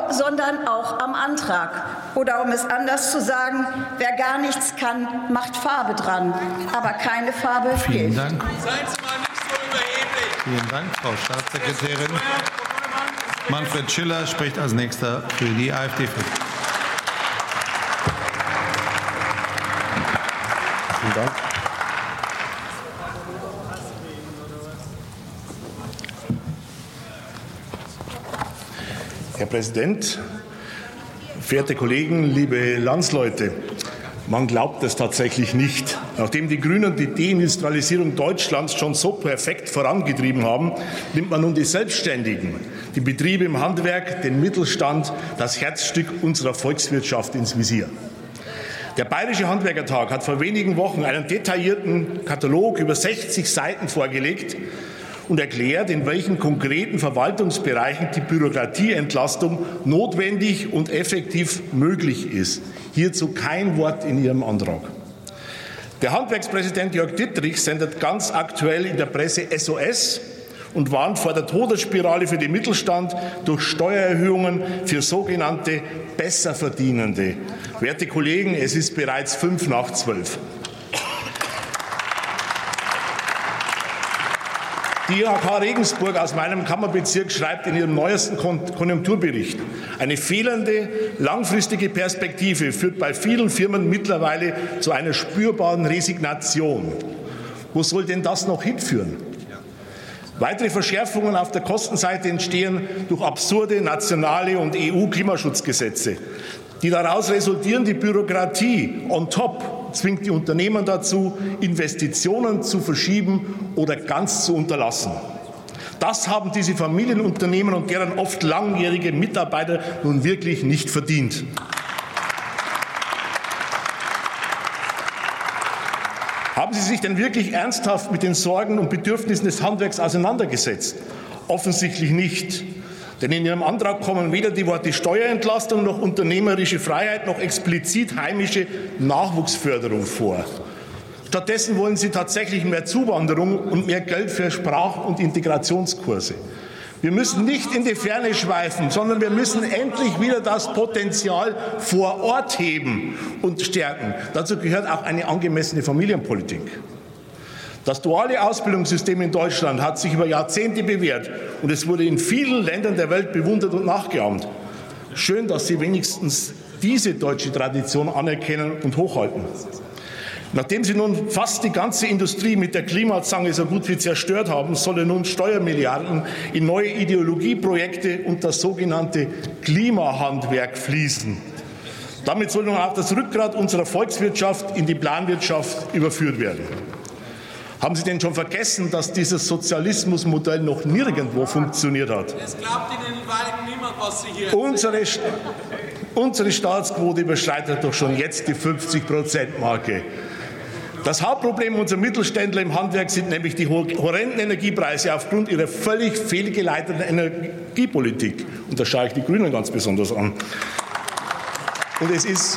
sondern auch am Antrag. Oder um es anders zu sagen, wer gar nichts kann, macht Farbe dran. Aber keine Farbe hilft. Vielen Dank. Seien Sie mal nicht so überheblich. Vielen Dank, Frau Staatssekretärin. Manfred Schiller spricht als Nächster für die AfD. Vielen Dank. Herr Präsident, verehrte Kollegen, liebe Landsleute! Man glaubt es tatsächlich nicht. Nachdem die Grünen die Deindustrialisierung Deutschlands schon so perfekt vorangetrieben haben, nimmt man nun die Selbstständigen, die Betriebe im Handwerk, den Mittelstand, das Herzstück unserer Volkswirtschaft ins Visier. Der Bayerische Handwerkertag hat vor wenigen Wochen einen detaillierten Katalog über 60 Seiten vorgelegt und erklärt, in welchen konkreten Verwaltungsbereichen die Bürokratieentlastung notwendig und effektiv möglich ist. Hierzu kein Wort in Ihrem Antrag. Der Handwerkspräsident Jörg Dittrich sendet ganz aktuell in der Presse SOS und warnt vor der Todesspirale für den Mittelstand durch Steuererhöhungen für sogenannte Besserverdienende. Werte Kollegen, es ist bereits 11:55. Die IHK Regensburg aus meinem Kammerbezirk schreibt in ihrem neuesten Konjunkturbericht, eine fehlende langfristige Perspektive führt bei vielen Firmen mittlerweile zu einer spürbaren Resignation. Wo soll denn das noch hinführen? Weitere Verschärfungen auf der Kostenseite entstehen durch absurde nationale und EU-Klimaschutzgesetze. Die daraus resultierende Bürokratie on top zwingt die Unternehmen dazu, Investitionen zu verschieben oder ganz zu unterlassen. Das haben diese Familienunternehmen und deren oft langjährige Mitarbeiter nun wirklich nicht verdient. Haben Sie sich denn wirklich ernsthaft mit den Sorgen und Bedürfnissen des Handwerks auseinandergesetzt? Offensichtlich nicht. Denn in Ihrem Antrag kommen weder die Worte Steuerentlastung noch unternehmerische Freiheit noch explizit heimische Nachwuchsförderung vor. Stattdessen wollen Sie tatsächlich mehr Zuwanderung und mehr Geld für Sprach- und Integrationskurse. Wir müssen nicht in die Ferne schweifen, sondern wir müssen endlich wieder das Potenzial vor Ort heben und stärken. Dazu gehört auch eine angemessene Familienpolitik. Das duale Ausbildungssystem in Deutschland hat sich über Jahrzehnte bewährt und es wurde in vielen Ländern der Welt bewundert und nachgeahmt. Schön, dass Sie wenigstens diese deutsche Tradition anerkennen und hochhalten. Nachdem Sie nun fast die ganze Industrie mit der Klimazange so gut wie zerstört haben, sollen nun Steuermilliarden in neue Ideologieprojekte und das sogenannte Klimahandwerk fließen. Damit soll nun auch das Rückgrat unserer Volkswirtschaft in die Planwirtschaft überführt werden. Haben Sie denn schon vergessen, dass dieses Sozialismusmodell noch nirgendwo funktioniert hat? Es glaubt Ihnen in Wahrheit niemand, was Sie hier Unsere Staatsquote überschreitet doch schon jetzt die 50%-Marke. Das Hauptproblem unserer Mittelständler im Handwerk sind nämlich die horrenden Energiepreise aufgrund ihrer völlig fehlgeleiteten Energiepolitik. Und da schaue ich die Grünen ganz besonders an. Und es ist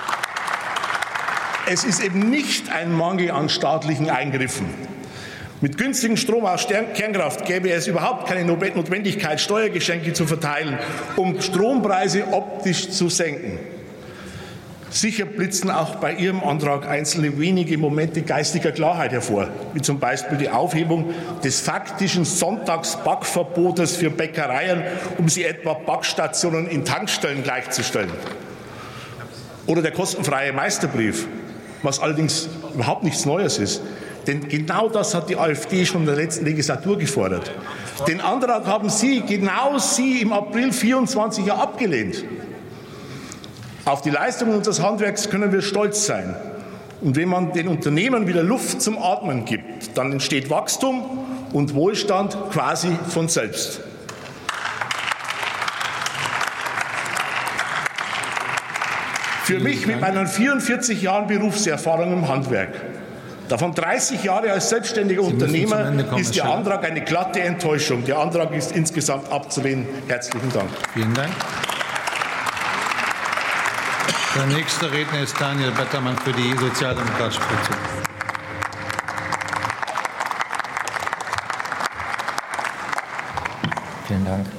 eben nicht ein Mangel an staatlichen Eingriffen. Mit günstigem Strom aus Kernkraft gäbe es überhaupt keine Notwendigkeit, Steuergeschenke zu verteilen, um Strompreise optisch zu senken. Sicher blitzen auch bei Ihrem Antrag einzelne wenige Momente geistiger Klarheit hervor, wie zum Beispiel die Aufhebung des faktischen Sonntagsbackverbotes für Bäckereien, um sie etwa Backstationen in Tankstellen gleichzustellen. Oder der kostenfreie Meisterbrief, was allerdings überhaupt nichts Neues ist. Denn genau das hat die AfD schon in der letzten Legislatur gefordert. Den Antrag haben Sie, genau Sie, im April 24 ja abgelehnt. Auf die Leistungen unseres Handwerks können wir stolz sein. Und wenn man den Unternehmen wieder Luft zum Atmen gibt, dann entsteht Wachstum und Wohlstand quasi von selbst. Für mich mit meinen 44 Jahren Berufserfahrung im Handwerk, davon 30 Jahre als selbstständiger Unternehmer, ist der Antrag eine glatte Enttäuschung. Der Antrag ist insgesamt abzulehnen. Herzlichen Dank. Vielen Dank. Der nächste Redner ist Daniel Bettermann für die Sozialdemokratische Fraktion. Vielen Dank.